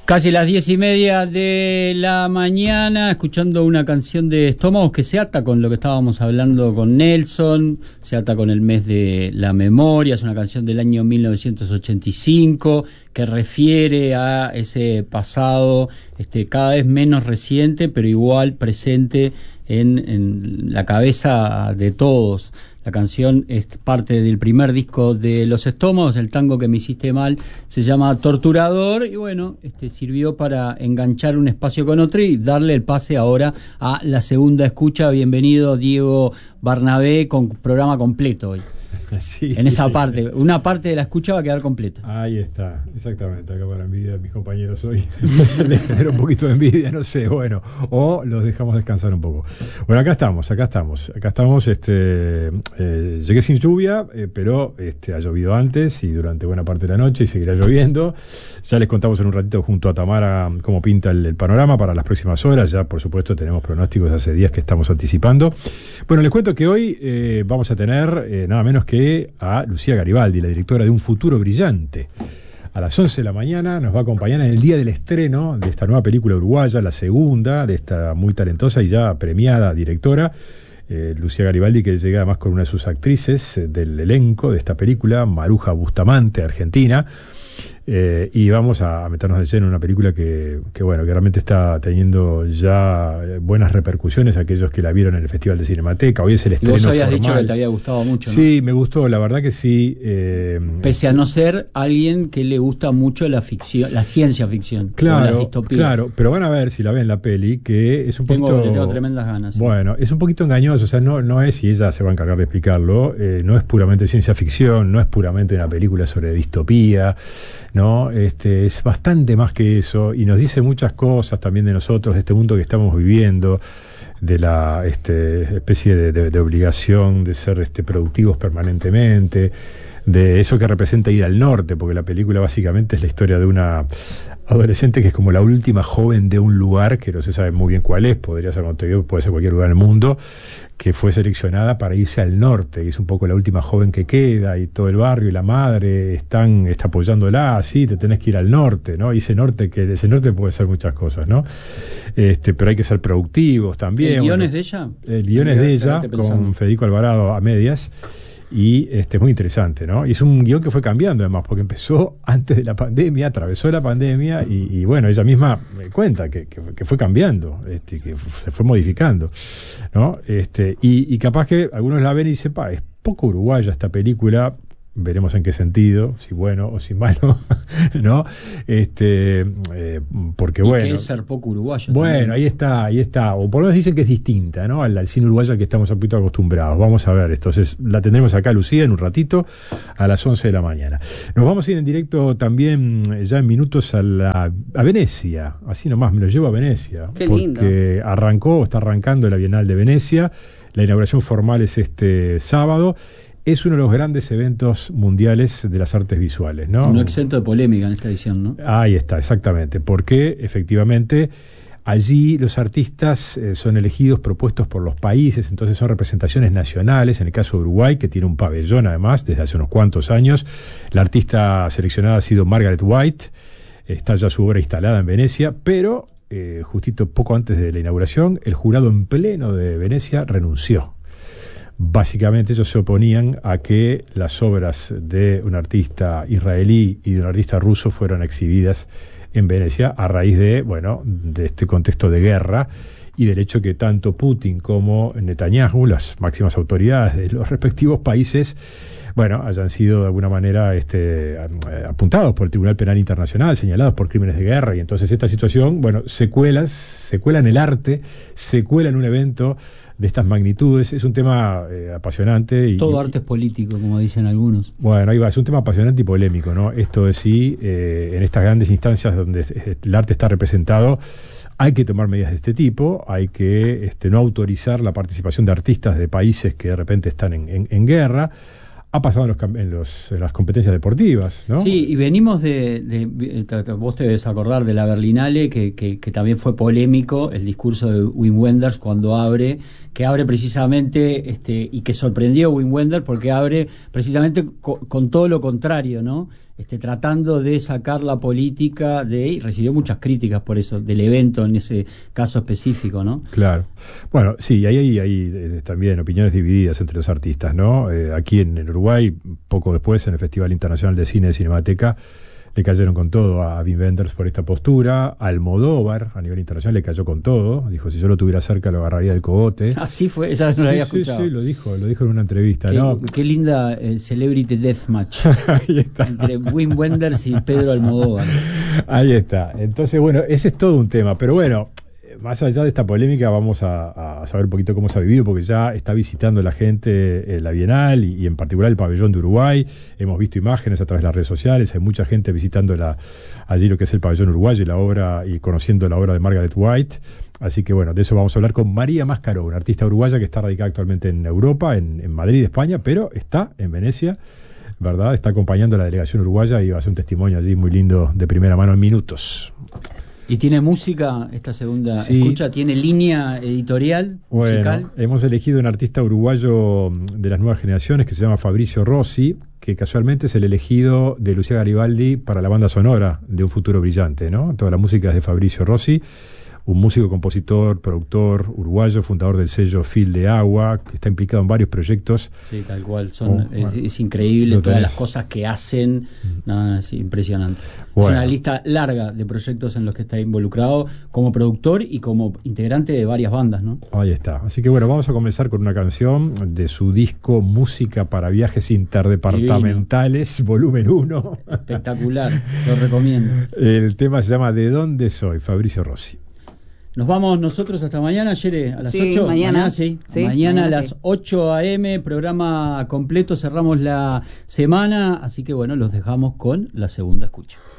Casi las 10:30 de la mañana, escuchando una canción de Estómagos que se ata con lo que estábamos hablando con Nelson, se ata con el mes de la memoria. Es una canción del año 1985 que refiere a ese pasado cada vez menos reciente, pero igual presente en la cabeza de todos. La canción es parte del primer disco de Los Estómagos, El tango que me hiciste mal, se llama Torturador, y bueno, sirvió para enganchar un espacio con otro y darle el pase ahora a la segunda escucha. Bienvenido, Diego Barnabé, con programa completo hoy. Sí. En esa parte, una parte de la escucha va a quedar completa. Ahí está, exactamente. Acá para envidia de mis compañeros hoy les genera un poquito de envidia, no sé, bueno, o los dejamos descansar un poco. Bueno, acá estamos. Llegué sin lluvia, pero ha llovido antes y durante buena parte de la noche, y seguirá lloviendo. Ya les contamos en un ratito junto a Tamara cómo pinta el panorama para las próximas horas. Ya, por supuesto, tenemos pronósticos hace días que estamos anticipando. Bueno, les cuento que hoy vamos a tener nada menos que a Lucía Garibaldi, la directora de Un Futuro Brillante. A las 11 de la mañana nos va a acompañar en el día del estreno de esta nueva película uruguaya, la segunda de esta muy talentosa y ya premiada directora, Lucía Garibaldi, que llega además con una de sus actrices del elenco de esta película, Maruja Bustamante, argentina. Y vamos a meternos de lleno en una película que realmente está teniendo ya buenas repercusiones. Aquellos que la vieron en el Festival de Cinemateca, hoy es el estreno formal. Y vos habías dicho que te había gustado mucho, ¿no? Sí, me gustó, la verdad que sí. Pese a no ser alguien que le gusta mucho la ficción, la ciencia ficción. Claro, pero van a ver si la ven la peli, que es un poquito... Tengo tremendas ganas. Bueno, es un poquito engañoso, o sea, no es, y ella se va a encargar de explicarlo, no es puramente ciencia ficción, no es puramente una película sobre distopía, ¿no? Es bastante más que eso, y nos dice muchas cosas también de nosotros, de este mundo que estamos viviendo, de la especie de obligación de ser productivos permanentemente, de eso que representa ir al norte, porque la película básicamente es la historia de una adolescente que es como la última joven de un lugar que no se sabe muy bien cuál es, podría ser Montevideo, puede ser cualquier lugar del mundo, que fue seleccionada para irse al norte, y es un poco la última joven que queda, y todo el barrio y la madre está apoyándola, sí, te tenés que ir al norte, ¿no? Y ese norte puede ser muchas cosas, ¿no? Pero hay que ser productivos también. ¿El guión es de ella? El guión es de ella, con Federico Alvarado a medias. Y es muy interesante, ¿no? Y es un guión que fue cambiando además, porque empezó antes de la pandemia, atravesó la pandemia, y bueno, ella misma me cuenta que fue cambiando, que se fue modificando, ¿no? Y capaz que algunos la ven y dicen, es poco uruguaya esta película. Veremos en qué sentido, si bueno o si malo, ¿no? Porque bueno. ¿Qué es ser poco uruguayo? Bueno, también. ahí está. O por lo menos dicen que es distinta, ¿no? Al cine uruguayo al que estamos un poquito acostumbrados. Vamos a ver. Entonces, la tendremos acá, Lucía, en un ratito, a las 11 de la mañana. Nos vamos a ir en directo también, ya en minutos, a Venecia. Así nomás, me lo llevo a Venecia. Qué lindo. Porque está arrancando la Bienal de Venecia. La inauguración formal es este sábado. Es uno de los grandes eventos mundiales de las artes visuales, ¿no? No exento de polémica en esta edición, ¿no? Ahí está, exactamente, porque efectivamente allí los artistas son elegidos, propuestos por los países, entonces son representaciones nacionales. En el caso de Uruguay, que tiene un pabellón además desde hace unos cuantos años, la artista seleccionada ha sido Margaret White, está ya su obra instalada en Venecia, pero justito poco antes de la inauguración, el jurado en pleno de Venecia renunció. Básicamente ellos se oponían a que las obras de un artista israelí y de un artista ruso fueran exhibidas en Venecia a raíz de este contexto de guerra y del hecho que tanto Putin como Netanyahu, las máximas autoridades de los respectivos países, hayan sido de alguna manera apuntados por el Tribunal Penal Internacional, señalados por crímenes de guerra, y entonces esta situación, secuela en el arte, secuela en un evento de estas magnitudes. Es un tema apasionante. Todo arte es político, como dicen algunos. Bueno, ahí va, es un tema apasionante y polémico, ¿no? Esto es sí, en estas grandes instancias donde el arte está representado, hay que tomar medidas de este tipo, hay que no autorizar la participación de artistas de países que de repente están en guerra. Ha pasado en las competencias deportivas, ¿no? Sí, y venimos vos te debes acordar de la Berlinale, que también fue polémico, el discurso de Wim Wenders cuando abre precisamente, y que sorprendió a Wim Wenders porque abre precisamente con todo lo contrario, ¿no? tratando de sacar la política y recibió muchas críticas por eso, del evento en ese caso específico, ¿no? Claro. Bueno, sí, hay también opiniones divididas entre los artistas, ¿no? Aquí en Uruguay, poco después, en el Festival Internacional de Cine de Cinemateca, le cayeron con todo a Wim Wenders por esta postura. Almodóvar, a nivel internacional, le cayó con todo. Dijo, si yo lo tuviera cerca, lo agarraría del cogote. Así fue, esa vez no la había escuchado. Sí, lo dijo en una entrevista, ¿no? Qué linda Celebrity Deathmatch. Ahí está. Entre Wim Wenders y Pedro Almodóvar. Ahí está. Entonces, bueno, ese es todo un tema. Pero bueno, más allá de esta polémica, vamos a saber un poquito cómo se ha vivido, porque ya está visitando la gente la Bienal y en particular el pabellón de Uruguay. Hemos visto imágenes a través de las redes sociales, hay mucha gente visitando allí lo que es el pabellón uruguayo y la obra, y conociendo la obra de Margaret White. Así que bueno, de eso vamos a hablar con María Mascaró, una artista uruguaya que está radicada actualmente en Europa, en Madrid, España, pero está en Venecia, ¿verdad? Está acompañando a la delegación uruguaya y va a hacer un testimonio allí muy lindo de primera mano en minutos. ¿Y tiene música esta segunda escucha? ¿Tiene línea editorial, musical? Bueno, hemos elegido un artista uruguayo de las nuevas generaciones que se llama Fabricio Rossi, que casualmente es el elegido de Lucía Garibaldi para la banda sonora de Un futuro brillante, ¿no? Toda la música es de Fabricio Rossi, un músico, compositor, productor uruguayo, fundador del sello Fil de Agua, que está implicado en varios proyectos. Sí, tal cual. Es increíble todas las cosas que hacen. No, es impresionante. Bueno. Es una lista larga de proyectos en los que está involucrado como productor y como integrante de varias bandas, ¿no? Ahí está. Así que bueno, vamos a comenzar con una canción de su disco Música para Viajes Interdepartamentales, Divino. Volumen 1. Espectacular, lo recomiendo. El tema se llama ¿De dónde soy? Fabricio Rossi. Nos vamos nosotros hasta mañana, Yere, a las 8. Mañana Mañana a las 8 a.m., programa completo, cerramos la semana, así que bueno, los dejamos con la segunda escucha.